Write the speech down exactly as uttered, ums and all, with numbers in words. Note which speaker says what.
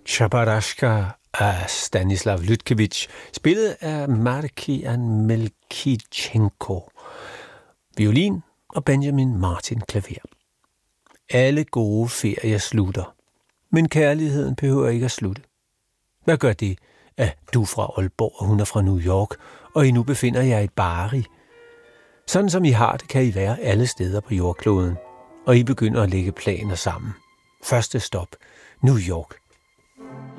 Speaker 1: Shabaraska af Stanislav Lütkevič, spillet af Markian Melkichenko, violin og Benjamin Martin klaver. Alle gode ferier slutter, men kærligheden behøver ikke at slutte. Hvad gør det, at du er fra Aalborg, og hun er fra New York, og I nu befinder jer i Bari? Sådan som I har det, kan I være alle steder på jordkloden, og I begynder at lægge planer sammen. Første stop, New York.